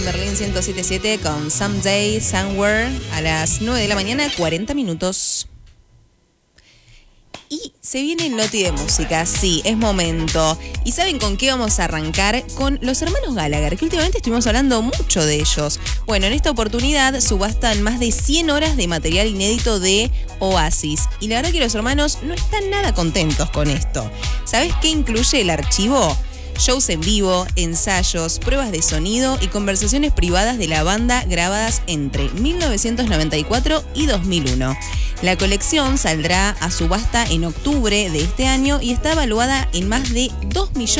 Berlín 107.7 con Someday, Somewhere a las 9 de la mañana, 40 minutos. Y se viene el Noti de música, sí, es momento. ¿Y saben con qué vamos a arrancar? Con los hermanos Gallagher, que últimamente estuvimos hablando mucho de ellos. Bueno, en esta oportunidad subastan más de 100 horas de material inédito de Oasis. Y la verdad que los hermanos no están nada contentos con esto. ¿Sabes qué incluye el archivo? Shows en vivo, ensayos, pruebas de sonido y conversaciones privadas de la banda grabadas entre 1994 y 2001. La colección saldrá a subasta en octubre de este año y está evaluada en más de 2 millones